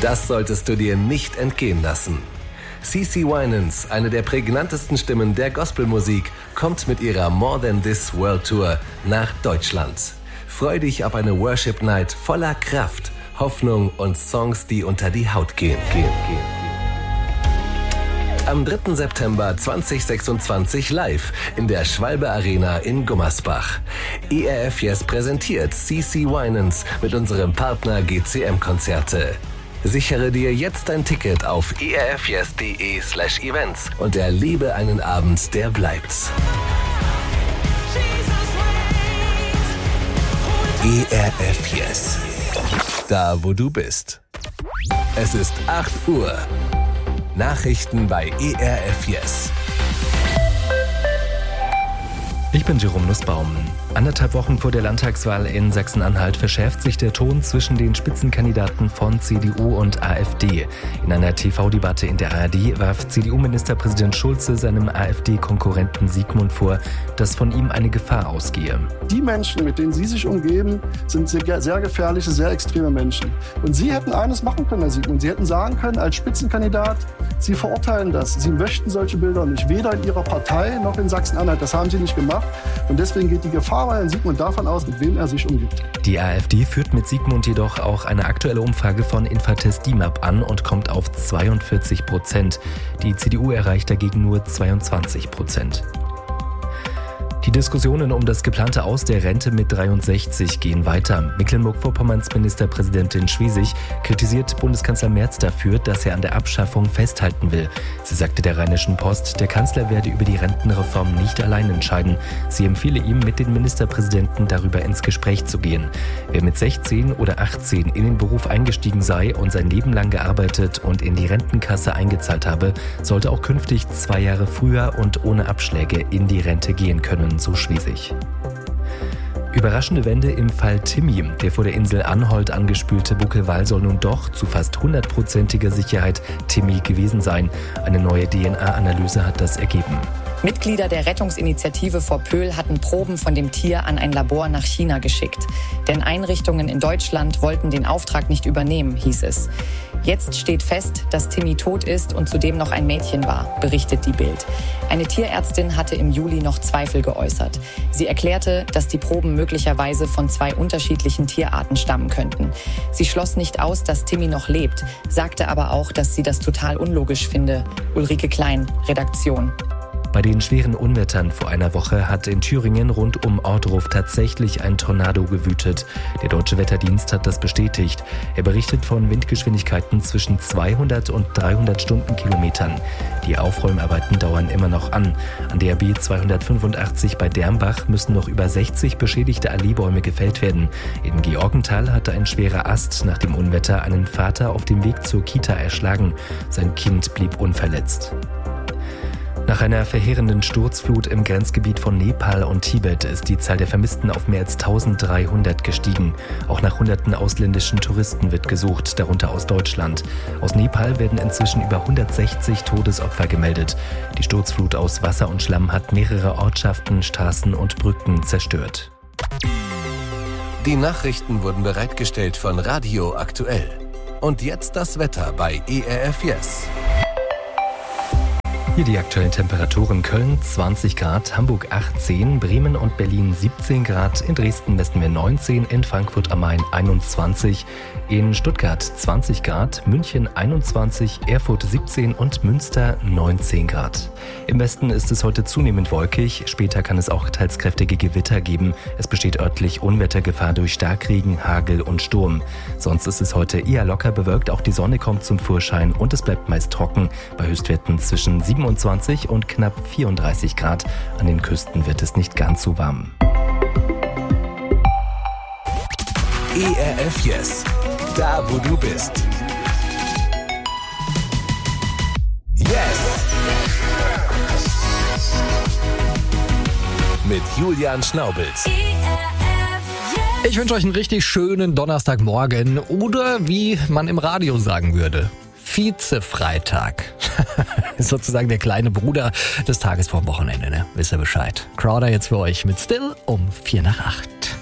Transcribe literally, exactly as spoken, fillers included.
Das solltest du dir nicht entgehen lassen. CeCe Winans, eine der prägnantesten Stimmen der Gospelmusik, kommt mit ihrer More Than This World Tour nach Deutschland. Freu dich auf eine Worship Night voller Kraft, Hoffnung und Songs, die unter die Haut gehen. gehen, gehen. Am dritten September zweitausendsechsundzwanzig live in der Schwalbe Arena in Gummersbach. E R F Yes präsentiert CeCe Winans mit unserem Partner G C M Konzerte. Sichere dir jetzt ein Ticket auf erfyes.de slash events und erlebe einen Abend, der bleibt. E R F Yes. Da, wo du bist. Es ist acht Uhr. Nachrichten bei E R F Yes. Ich bin Jerome Nussbaum. Anderthalb Wochen vor der Landtagswahl in Sachsen-Anhalt verschärft sich der Ton zwischen den Spitzenkandidaten von C D U und AfD. In einer T V-Debatte in der A R D warf C D U-Ministerpräsident Schulze seinem AfD-Konkurrenten Sigmund vor, dass von ihm eine Gefahr ausgehe. Die Menschen, mit denen Sie sich umgeben, sind sehr, sehr gefährliche, sehr extreme Menschen. Und Sie hätten eines machen können, Herr Sigmund. Sie hätten sagen können, als Spitzenkandidat, Sie verurteilen das. Sie möchten solche Bilder nicht, weder in Ihrer Partei noch in Sachsen-Anhalt. Das haben Sie nicht gemacht. Und deswegen geht die Gefahr bei Herrn Sigmund davon aus, mit wem er sich umgibt. Die AfD führt mit Sigmund jedoch auch eine aktuelle Umfrage von Infatest D I M A P an und kommt auf zweiundvierzig Prozent. Die C D U erreicht dagegen nur zweiundzwanzig Prozent. Die Diskussionen um das geplante Aus der Rente mit dreiundsechzig gehen weiter. Mecklenburg-Vorpommerns Ministerpräsidentin Schwesig kritisiert Bundeskanzler Merz dafür, dass er an der Abschaffung festhalten will. Sie sagte der Rheinischen Post, der Kanzler werde über die Rentenreform nicht allein entscheiden. Sie empfehle ihm, mit den Ministerpräsidenten darüber ins Gespräch zu gehen. Wer mit sechzehn oder achtzehn in den Beruf eingestiegen sei und sein Leben lang gearbeitet und in die Rentenkasse eingezahlt habe, sollte auch künftig zwei Jahre früher und ohne Abschläge in die Rente gehen können. So Schwesig. Überraschende Wende im Fall Timmy. Der vor der Insel Anholt angespülte Buckelwal soll nun doch zu fast hundertprozentiger Sicherheit Timmy gewesen sein. Eine neue D N A-Analyse hat das ergeben. Mitglieder der Rettungsinitiative vor Pöhl hatten Proben von dem Tier an ein Labor nach China geschickt. Denn Einrichtungen in Deutschland wollten den Auftrag nicht übernehmen, hieß es. Jetzt steht fest, dass Timmy tot ist und zudem noch ein Mädchen war, berichtet die Bild. Eine Tierärztin hatte im Juli noch Zweifel geäußert. Sie erklärte, dass die Proben möglicherweise von zwei unterschiedlichen Tierarten stammen könnten. Sie schloss nicht aus, dass Timmy noch lebt, sagte aber auch, dass sie das total unlogisch finde. Ulrike Klein, Redaktion. Bei den schweren Unwettern vor einer Woche hat in Thüringen rund um Ohrdruf tatsächlich ein Tornado gewütet. Der Deutsche Wetterdienst hat das bestätigt. Er berichtet von Windgeschwindigkeiten zwischen zweihundert und dreihundert Stundenkilometern. Die Aufräumarbeiten dauern immer noch an. An der B zweihundertfünfundachtzig bei Dermbach müssen noch über sechzig beschädigte Allee-Bäume gefällt werden. In Georgenthal hatte ein schwerer Ast nach dem Unwetter einen Vater auf dem Weg zur Kita erschlagen. Sein Kind blieb unverletzt. Nach einer verheerenden Sturzflut im Grenzgebiet von Nepal und Tibet ist die Zahl der Vermissten auf mehr als eintausenddreihundert gestiegen. Auch nach hunderten ausländischen Touristen wird gesucht, darunter aus Deutschland. Aus Nepal werden inzwischen über hundertsechzig Todesopfer gemeldet. Die Sturzflut aus Wasser und Schlamm hat mehrere Ortschaften, Straßen und Brücken zerstört. Die Nachrichten wurden bereitgestellt von Radio Aktuell. Und jetzt das Wetter bei E R F Yes. Hier die aktuellen Temperaturen: Köln zwanzig Grad, Hamburg achtzehn, Bremen und Berlin siebzehn Grad, in Dresden messen wir neunzehn, in Frankfurt am Main einundzwanzig, in Stuttgart zwanzig Grad, München einundzwanzig, Erfurt siebzehn und Münster neunzehn Grad. Im Westen ist es heute zunehmend wolkig, später kann es auch teils kräftige Gewitter geben. Es besteht örtlich Unwettergefahr durch Starkregen, Hagel und Sturm. Sonst ist es heute eher locker bewölkt, auch die Sonne kommt zum Vorschein und es bleibt meist trocken, bei Höchstwerten zwischen siebenundzwanzig und knapp vierunddreißig Grad. An den Küsten wird es nicht ganz so warm. E R F Yes, da wo du bist. Yes! Mit Julian Schnaubelt. Ich wünsche euch einen richtig schönen Donnerstagmorgen oder wie man im Radio sagen würde, Vize-Freitag. Sozusagen der kleine Bruder des Tages vorm Wochenende, ne? Wisst ihr Bescheid. Crowder jetzt für euch mit Still um vier nach acht.